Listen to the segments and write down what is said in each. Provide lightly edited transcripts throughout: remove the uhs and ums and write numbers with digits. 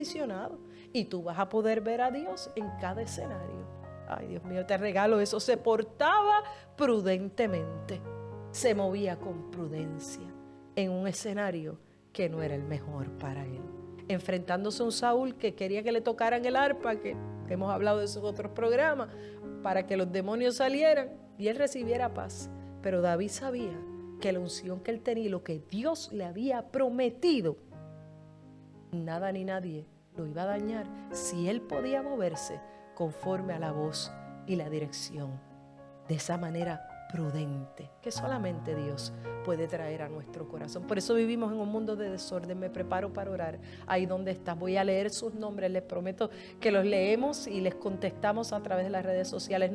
acondicionado y tú vas a poder ver a Dios en cada escenario. Ay, Dios mío, te regalo eso. Se portaba prudentemente, se movía con prudencia en un escenario que no era el mejor para él, enfrentándose a un Saúl que quería que le tocaran el arpa, que hemos hablado de esos otros programas, para que los demonios salieran y él recibiera paz. Pero David sabía que la unción que él tenía y lo que Dios le había prometido, nada ni nadie lo iba a dañar si él podía moverse conforme a la voz y la dirección de esa manera prudente que solamente Dios puede traer a nuestro corazón. Por eso vivimos en un mundo de desorden. Me preparo para orar ahí donde estás. Voy a leer sus nombres. Les prometo que los leemos y les contestamos a través de las redes sociales.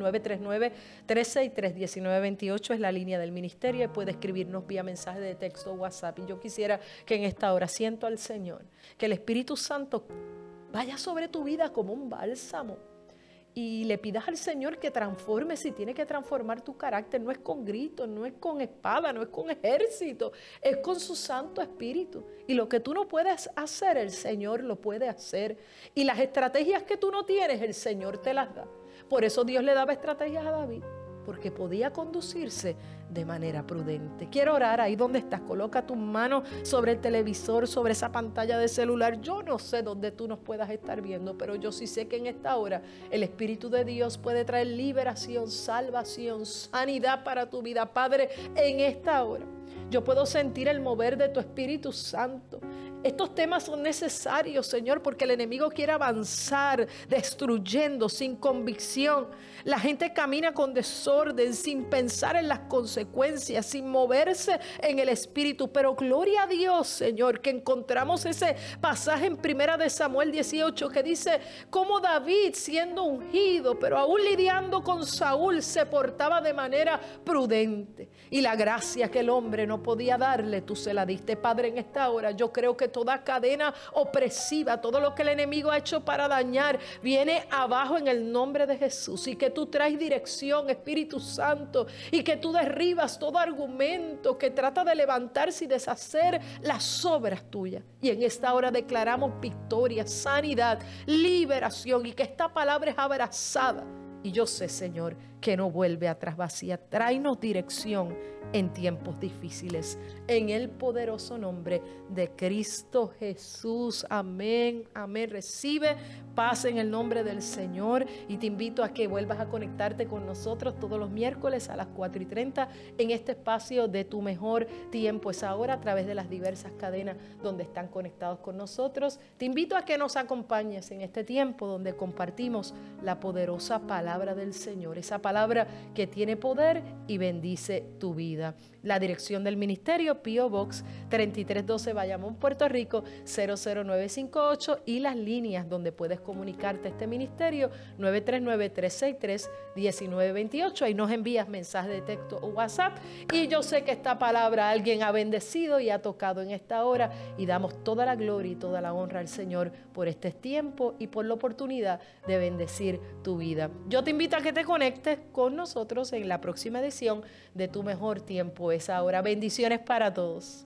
939-363-1928 es la línea del ministerio y puede escribirnos vía mensaje de texto o WhatsApp. Y yo quisiera que en esta hora siento al Señor, que el Espíritu Santo vaya sobre tu vida como un bálsamo. Y le pidas al Señor que transforme, si tiene que transformar tu carácter. No es con gritos, no es con espada, no es con ejército, es con su Santo Espíritu. Y lo que tú no puedes hacer, el Señor lo puede hacer. Y las estrategias que tú no tienes, el Señor te las da. Por eso Dios le daba estrategias a David, porque podía conducirse de manera prudente. Quiero orar ahí donde estás. Coloca tus manos sobre el televisor, sobre esa pantalla de celular. Yo no sé dónde tú nos puedas estar viendo, pero yo sí sé que en esta hora el Espíritu de Dios puede traer liberación, salvación, sanidad para tu vida. Padre, en esta hora yo puedo sentir el mover de tu Espíritu Santo. Estos temas son necesarios, Señor, porque el enemigo quiere avanzar destruyendo sin convicción. La gente camina con desorden, sin pensar en las consecuencias, sin moverse en el Espíritu. Pero gloria a Dios, Señor, que encontramos ese pasaje en 1 de Samuel 18 que dice cómo David, siendo ungido, pero aún lidiando con Saúl, se portaba de manera prudente. Y la gracia que el hombre no podía darle, tú se la diste. Padre, en esta hora yo creo que toda cadena opresiva, todo lo que el enemigo ha hecho para dañar, viene abajo en el nombre de Jesús. Y que tú traes dirección, Espíritu Santo, y que tú derribas todo argumento que trata de levantarse y deshacer las obras tuyas. Y en esta hora declaramos victoria, sanidad, liberación, y que esta palabra es abrazada. Y yo sé, Señor, que no vuelve atrás vacía. Tráenos dirección en tiempos difíciles. En el poderoso nombre de Cristo Jesús. Amén, amén. Recibe paz en el nombre del Señor. Y te invito a que vuelvas a conectarte con nosotros todos los miércoles a las 4:30 en este espacio de Tu Mejor Tiempo. Es ahora a través de las diversas cadenas donde están conectados con nosotros. Te invito a que nos acompañes en este tiempo donde compartimos la poderosa palabra del Señor. Esa palabra que tiene poder y bendice tu vida. La dirección del ministerio, P.O. Box 3312, Bayamón, Puerto Rico 00958, y las líneas donde puedes comunicarte a este ministerio, 939-363-1928. Ahí nos envías mensajes de texto o WhatsApp. Y yo sé que esta palabra alguien ha bendecido y ha tocado en esta hora, y damos toda la gloria y toda la honra al Señor por este tiempo y por la oportunidad de bendecir tu vida. Yo te invito a que te conectes con nosotros en la próxima edición de Tu Mejor Tiempo es Ahora. Bendiciones para todos.